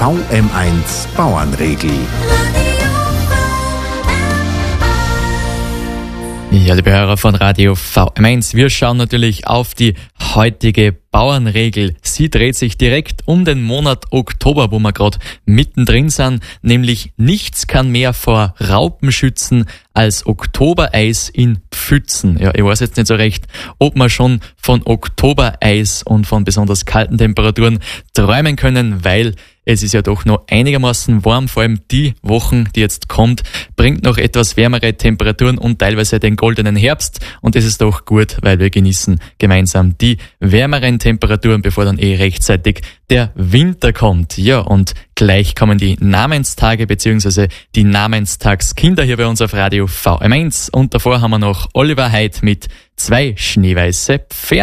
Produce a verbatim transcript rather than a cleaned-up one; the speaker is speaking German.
V M eins Bauernregel. Ja, liebe Hörer von Radio V M eins, wir schauen natürlich auf die heutige Bauernregel. Sie dreht sich direkt um den Monat Oktober, wo wir gerade mittendrin sind, nämlich nichts kann mehr vor Raupen schützen als Oktobereis in Pfützen. Ja, ich weiß jetzt nicht so recht, ob wir schon von Oktobereis und von besonders kalten Temperaturen träumen können, weil es ist ja doch noch einigermaßen warm, vor allem die Wochen, die jetzt kommt, bringt noch etwas wärmere Temperaturen und teilweise den goldenen Herbst. Und das ist doch gut, weil wir genießen gemeinsam die wärmeren Temperaturen, bevor dann eh rechtzeitig der Winter kommt. Ja, und gleich kommen die Namenstage bzw. die Namenstagskinder hier bei uns auf Radio V M eins. Und davor haben wir noch Oliver Heid mit zwei schneeweiße Pferde.